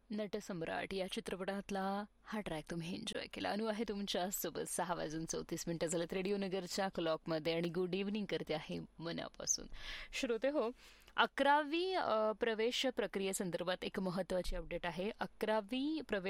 नटसम्राट या चित्रपटातला हा ट्रॅक तुम्ही एन्जॉय केला. अनु आहे तुमच्या सोबत. 6 वाजून 34 मिनिटं झालं रेडिओ नगरच्या क्लॉकमध्ये आणि गुड इव्हनिंग करते आहे मनापासून. श्रोते हो, 11वी प्रवेश प्रक्रियेसंदर्भात एक महत्त्वाची अपडेट आहे. 11वी प्रवेश